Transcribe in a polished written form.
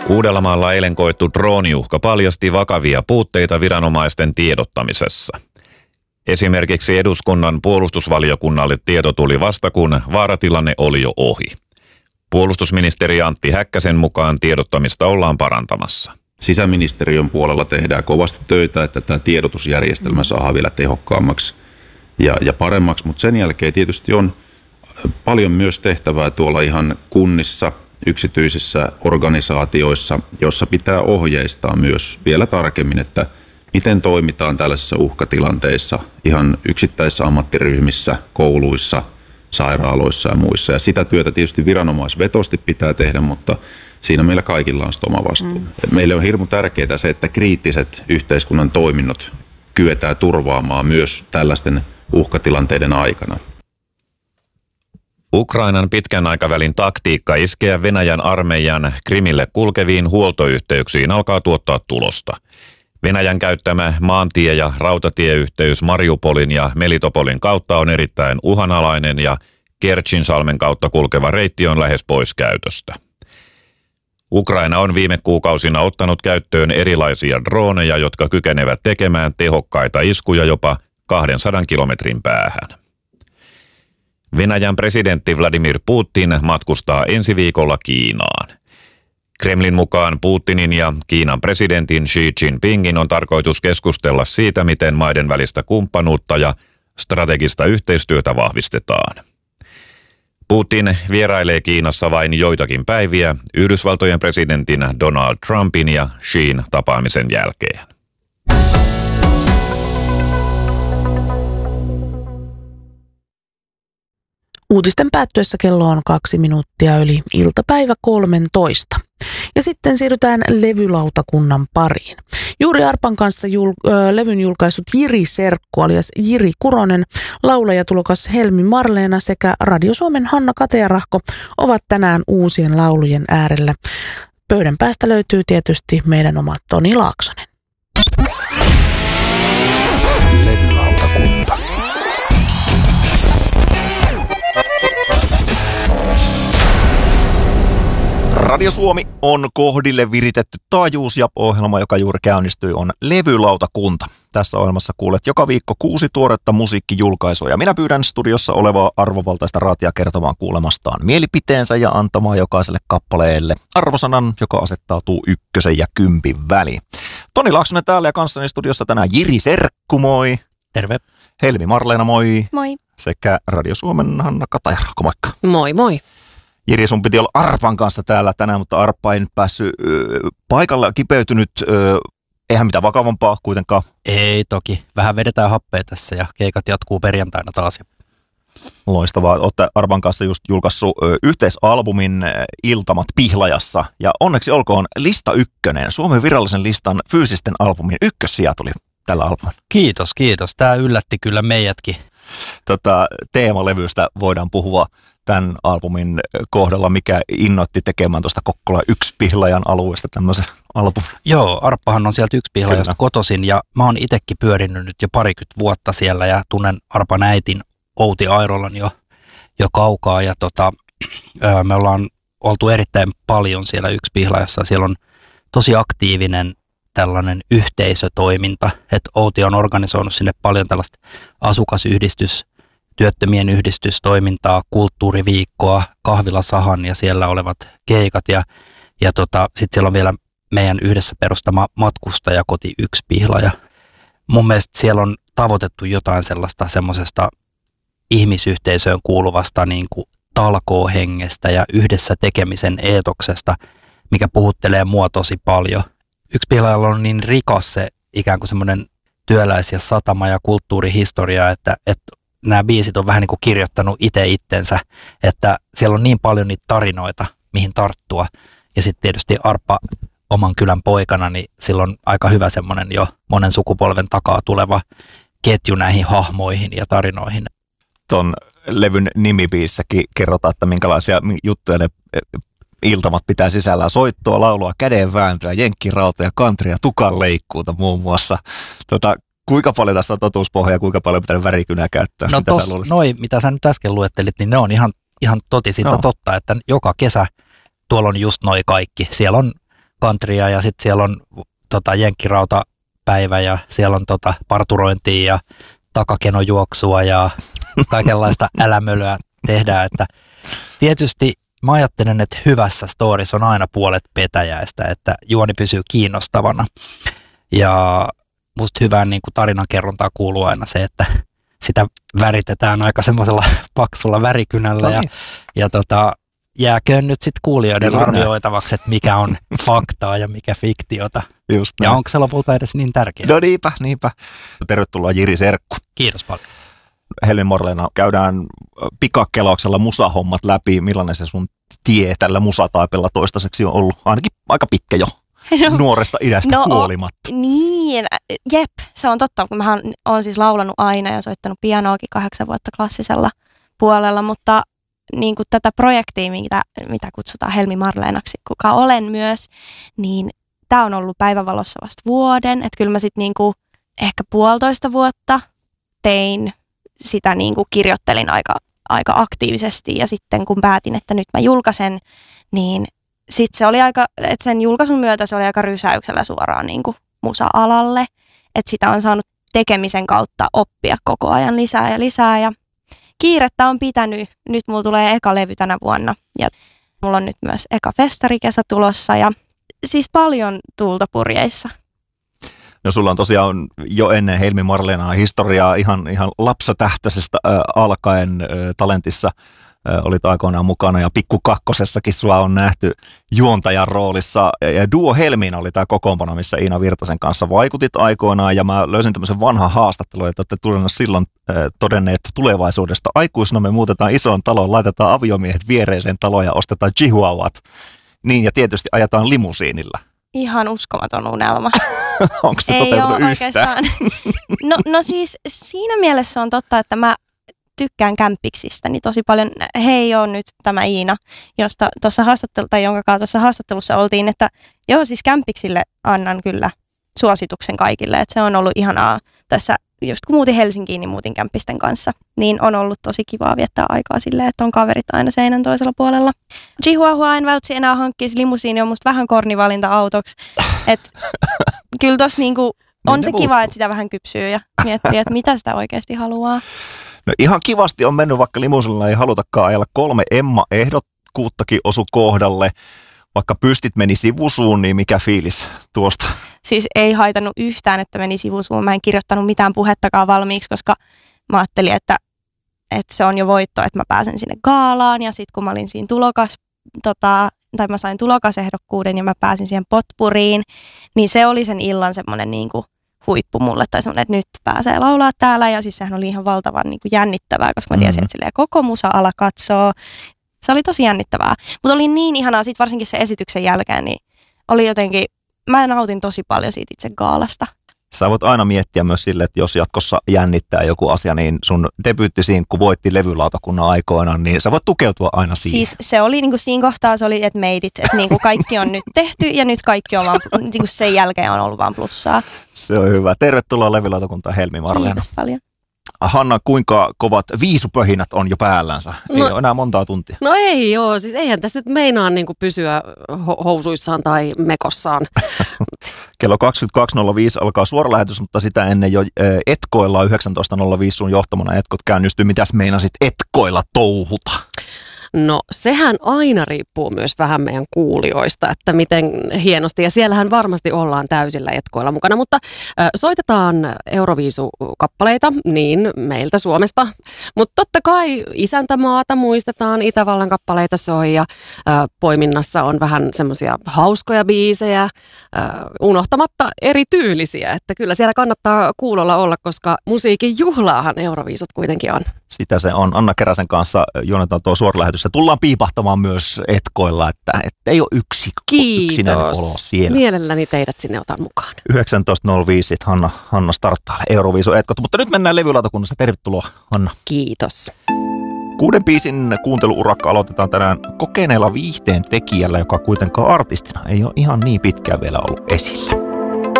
Uudellamaalla eilen koettu drooniuhka paljasti vakavia puutteita viranomaisten tiedottamisessa. Esimerkiksi eduskunnan puolustusvaliokunnalle tieto tuli vasta, kun vaaratilanne oli jo ohi. Puolustusministeri Antti Häkkäsen mukaan tiedottamista ollaan parantamassa. Sisäministeriön puolella tehdään kovasti töitä, että tämä tiedotusjärjestelmä saadaan vielä tehokkaammaksi ja paremmaksi, mutta sen jälkeen tietysti on paljon myös tehtävää tuolla ihan kunnissa, yksityisissä organisaatioissa, joissa pitää ohjeistaa myös vielä tarkemmin, että miten toimitaan tällaisissa uhkatilanteissa ihan yksittäisissä ammattiryhmissä, kouluissa, sairaaloissa ja muissa. Ja sitä työtä tietysti viranomaisvetosti pitää tehdä, mutta siinä meillä kaikilla on oma vastuu. Meille on hirmu tärkeää se, että kriittiset yhteiskunnan toiminnot kyetään turvaamaan myös tällaisten uhkatilanteiden aikana. Ukrainan pitkän aikavälin taktiikka iskeä Venäjän armeijan Krimille kulkeviin huoltoyhteyksiin alkaa tuottaa tulosta. Venäjän käyttämä maantie- ja rautatieyhteys Mariupolin ja Melitopolin kautta on erittäin uhanalainen ja Kertšinsalmen kautta kulkeva reitti on lähes pois käytöstä. Ukraina on viime kuukausina ottanut käyttöön erilaisia drooneja, jotka kykenevät tekemään tehokkaita iskuja jopa 200 kilometrin päähän. Venäjän presidentti Vladimir Putin matkustaa ensi viikolla Kiinaan. Kremlin mukaan Putinin ja Kiinan presidentin Xi Jinpingin on tarkoitus keskustella siitä, miten maiden välistä kumppanuutta ja strategista yhteistyötä vahvistetaan. Putin vierailee Kiinassa vain joitakin päiviä Yhdysvaltojen presidentin Donald Trumpin ja Xin tapaamisen jälkeen. Uutisten päättyessä kello on 2 minuuttia yli iltapäivä 13. Ja sitten siirrytään levylautakunnan pariin. Juuri Arpan kanssa levyn julkaissut Jiri Serkku alias Jiri Kuronen, laulajatulokas Helmi Marleena sekä Radio Suomen Hanna Katearahko ovat tänään uusien laulujen äärellä. Pöydän päästä löytyy tietysti meidän oma Toni Laaksonen. Levylautakunta. Radio Suomi on kohdille viritetty taajuus ja ohjelma, joka juuri käynnistyi, on Levylautakunta. Tässä ohjelmassa kuulet joka viikko 6 tuoretta musiikkijulkaisua ja minä pyydän studiossa olevaa arvovaltaista raatia kertomaan kuulemastaan mielipiteensä ja antamaan jokaiselle kappaleelle arvosanan, joka asettautuu 1 ja 10 väliin. Toni Laaksonen täällä ja kanssani studiossa tänään Jiri Serkku, moi. Terve. Helmi Marleena, moi. Moi. Sekä Radio Suomen Hanna Katearahko, moikka. Moi moi. Jiri, sun piti olla Arpan kanssa täällä tänään, mutta Arppa ei nyt päässyt paikalla, kipeytynyt. Eihän mitään vakavampaa kuitenkaan. Ei toki. Vähän vedetään happea tässä ja keikat jatkuu perjantaina taas. Loistavaa. Olette Arpan kanssa just julkaissut yhteisalbumin Iltamat Pihlajassa. Ja onneksi olkoon lista 1. Suomen virallisen listan fyysisten albumin ykkössija tuli tällä albumilla. Kiitos, kiitos. Tämä yllätti kyllä meidätkin. Teemalevystä voidaan puhua tämän albumin kohdalla, mikä innoitti tekemään tuosta Kokkola 1 Pihlajan alueesta tämmöisen albumin. Joo, Arppahan on sieltä 1 Pihlajasta kotoisin ja mä oon itsekin pyörinyt nyt jo 20 vuotta siellä ja tunnen Arpan äitin Outi Airolan jo kaukaa ja me ollaan oltu erittäin paljon siellä 1 Pihlajassa. Siellä on tosi aktiivinen tällainen yhteisötoiminta, että Outi on organisoinut sinne paljon tällaista työttömien yhdistystoimintaa, kulttuuriviikkoa, kahvilasahan ja siellä olevat keikat ja sitten siellä on vielä meidän yhdessä perustama matkustajakoti 1 Pihlaja. Mun mielestä siellä on tavoitettu jotain semmoisesta ihmisyhteisöön kuuluvasta niin kuin talkoohengestä ja yhdessä tekemisen eetoksesta, mikä puhuttelee mua tosi paljon. 1 Pihlajalla on niin rikas se ikään kuin semmoinen työläis- ja satama- ja kulttuurihistoria, että nämä biisit on vähän niin kuin kirjoittanut itse itsensä, että siellä on niin paljon niitä tarinoita, mihin tarttua. Ja sitten tietysti Arppa oman kylän poikana, niin sillä on aika hyvä semmoinen jo monen sukupolven takaa tuleva ketju näihin hahmoihin ja tarinoihin. Ton levyn nimibiissäkin kerrotaan, että minkälaisia juttuja ne iltamat pitää sisällään: soittoa, laulua, kädenvääntöä, jenkkirauta ja country ja tukanleikkuuta muun muassa. Kuinka paljon tässä on totuuspohja ja kuinka paljon pitää värikynää käyttää? No mitä sä nyt äsken luettelit, niin ne on ihan totisinta totta, että joka kesä tuolla on just noi kaikki. Siellä on countrya ja sitten siellä on jenkkirautapäivä ja siellä on parturointia ja takakenojuoksua ja kaikenlaista älämölöä tehdään. Että tietysti mä ajattelen, että hyvässä storissa on aina puolet petäjäistä, että juoni pysyy kiinnostavana. Ja musta hyvään niin kuin tarinankerrontaan kuuluu aina se, että sitä väritetään aika semmoisella paksulla värikynällä ja jääköön nyt sitten kuulijoiden arvioitavaksi, että mikä on faktaa ja mikä fiktiota. Just ja onko se lopulta edes niin tärkeää? No niinpä. Tervetuloa Jiri Serkku. Kiitos paljon. Helmi Marleena, käydään pikakelauksella musahommat läpi. Millainen se sun tie tällä musataipella toistaiseksi on ollut? Ainakin aika pitkä jo. Nuoresta idästä huolimatta. Niin, jep, se on totta. Mä oon siis laulanut aina ja soittanut pianoakin 8 vuotta klassisella puolella, mutta niin kuin tätä projektia, mitä kutsutaan Helmi Marleenaksi, kuka olen myös, niin tää on ollut päivävalossa vasta vuoden. Että kyllä mä sitten niin kuin ehkä 1,5 vuotta tein sitä, niin kuin kirjoittelin aika aktiivisesti ja sitten kun päätin, että nyt mä julkaisen, niin sitten se oli että sen julkaisun myötä se oli aika rysäyksellä suoraan niin kuin musa-alalle, että sitä on saanut tekemisen kautta oppia koko ajan lisää ja kiirettä on pitänyt. Nyt mulla tulee eka levy tänä vuonna ja mulla on nyt myös eka festarikesä tulossa ja siis paljon tuulta purjeissa. No sulla on tosiaan jo ennen Helmi Marleenaa historiaa ihan lapsatähtöisestä alkaen talentissa. Olit aikoinaan mukana ja Pikku Kakkosessakin sua on nähty juontajan roolissa. Ja Duo Helmiin oli tämä kokoonpano, missä Iina Virtasen kanssa vaikutit aikoinaan. Ja mä löysin tämmöisen vanhan haastattelun, että olette tulleet silloin todenneet tulevaisuudesta. Aikuisena me muutetaan isoon taloon, laitetaan aviomiehet viereiseen taloon ja ostetaan chihuahuat. Niin ja tietysti ajetaan limusiinilla. Ihan uskomaton unelma. Onko se toteutunut yhtään? Oikeastaan. No siis siinä mielessä on totta, että mä tykkään kämpiksistä, niin tosi paljon. Hei on nyt tämä Iina, jonka kanssa haastattelussa oltiin, että joo siis kämpiksille annan kyllä suosituksen kaikille, että se on ollut ihanaa tässä, just kun muutin Helsinkiin, niin muutin kämppisten kanssa, niin on ollut tosi kivaa viettää aikaa silleen, että on kaverit aina seinän toisella puolella. Chihuahua en vältsi enää hankkisi, limusiini on musta vähän kornivalinta autoksi, että kyllä tossa niinku on se kiva, että sitä vähän kypsyy ja miettii, että mitä sitä oikeasti haluaa. No ihan kivasti on mennyt, vaikka limusinilla ei halutakaan ajella. 3 Emma-ehdokkuuttakin osu kohdalle. Vaikka pystit meni sivusuun, niin mikä fiilis tuosta? Siis ei haitannut yhtään, että meni sivusuun. Mä en kirjoittanut mitään puhettakaan valmiiksi, koska mä ajattelin, että se on jo voitto, että mä pääsen sinne gaalaan. Ja sitten kun mä olin siinä mä sain tulokasehdokkuuden ja mä pääsin siihen potpuriin, niin se oli sen illan semmoinen niinku huippu mulle, tai semmoinen, että nyt pääsee laulaa täällä, ja siis sehän oli ihan valtavan niin kuin jännittävää, koska mä tiesin, että silleen koko musa-ala katsoo. Se oli tosi jännittävää, mutta oli niin ihanaa, sit varsinkin sen esityksen jälkeen, niin oli jotenkin, mä nautin tosi paljon siitä itse gaalasta. Sä voit aina miettiä myös sille, että jos jatkossa jännittää joku asia, niin sun debyyttisinkku voitti levylautakunnan aikoinaan, niin sä voit tukeutua aina siihen. Siis se oli niin kuin siinä kohtaa, se oli, että made it, että niin kuin kaikki on nyt tehty ja nyt kaikki on vaan, niin kuin sen jälkeen on ollut vaan plussaa. Se on hyvä. Tervetuloa levylautakuntaan Helmi Marleena. Kiitos paljon. Hanna, kuinka kovat viisupöhinät on jo päällänsä? Ei ole enää montaa tuntia. No ei joo, siis eihän tässä nyt meinaa niin kuin pysyä housuissaan tai mekossaan. Kello 22.05 alkaa suora lähetys, mutta sitä ennen jo etkoilla 19.05 sun johtamana etkot käynnistyy. Mitäs meinasit etkoilla touhuta? No sehän aina riippuu myös vähän meidän kuulijoista, että miten hienosti, ja siellähän varmasti ollaan täysillä etkoilla mukana, mutta soitetaan Euroviisu-kappaleita niin meiltä Suomesta, mutta totta kai isäntämaata muistetaan, Itävallan kappaleita soi ja poiminnassa on vähän semmoisia hauskoja biisejä, unohtamatta erityylisiä, että kyllä siellä kannattaa kuulolla olla, koska musiikin juhlaahan Euroviisut kuitenkin on. Sitä se on. Anna Keräsen kanssa juonetaan tuo suora lähetys. Se tullaan piipahtamaan myös etkoilla, että ei ole yksinäinen olo siellä. Mielelläni teidät sinne otan mukaan. 19.05 Hanna starttaa Euroviisu etkot. Mutta nyt mennään levylautakunnassa. Tervetuloa, Hanna. Kiitos. 6 biisin kuunteluurakka aloitetaan tänään kokeneella viihteen tekijällä, joka kuitenkaan artistina ei ole ihan niin pitkään vielä ollut esillä.